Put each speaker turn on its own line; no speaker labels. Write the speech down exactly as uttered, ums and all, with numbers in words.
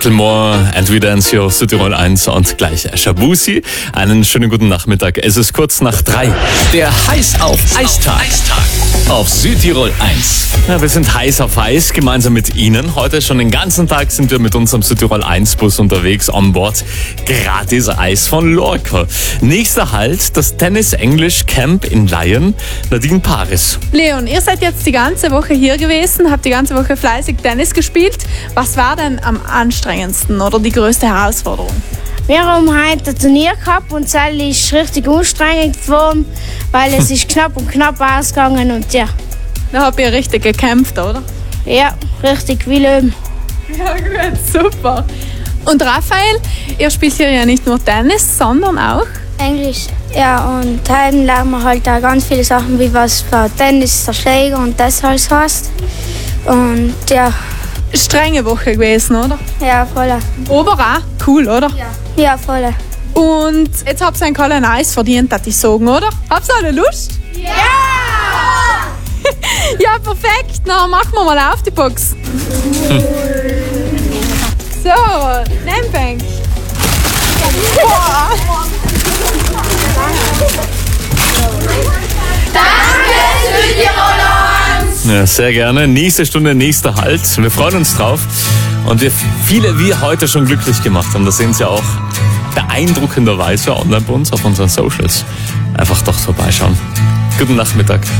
Macklemore and We Dance Your Südtirol eins und gleich Shabuzi. Einen schönen guten Nachmittag. Es ist kurz nach drei.
Der Heiß auf Eistag. Auf Südtirol eins.
Ja, wir sind heiß auf Eis, gemeinsam mit Ihnen. Heute schon den ganzen Tag sind wir mit unserem Südtirol eins Bus unterwegs, on board. Gratis Eis von Lorca. Nächster Halt, das Tennis-Englisch-Camp in Laien. Nadine Paris.
Leon, ihr seid jetzt die ganze Woche hier gewesen, habt die ganze Woche fleißig Tennis gespielt. Was war denn am anstrengendsten oder die größte Herausforderung?
Wir haben heute ein Turnier gehabt und das ist richtig anstrengend geworden, weil es ist knapp und knapp ausgegangen und ja.
Da habt ihr richtig gekämpft, oder?
Ja, richtig wie Löwen.
Ja gut, super. Und Raphael, ihr spielt hier ja nicht nur Tennis, sondern auch
Englisch. Ja, und heute lernen wir halt auch ganz viele Sachen, wie was für Tennis, der Schläger und das alles heißt. Und ja.
Strenge Woche gewesen, oder?
Ja, voll.
Aber auch cool, oder?
Ja, ja voll.
Und jetzt habt ihr ein kalten Eis verdient, würde ich sagen, oder? Habt ihr alle Lust?
Ja!
Ja, perfekt. Na, machen wir mal auf die Box. So, Nehmbank. Boah.
Ja, sehr gerne. Nächste Stunde, nächster Halt. Wir freuen uns drauf. Und wir viele wie heute schon glücklich gemacht haben. Das sehen Sie auch beeindruckenderweise online bei uns auf unseren Socials. Einfach doch vorbeischauen. Guten Nachmittag.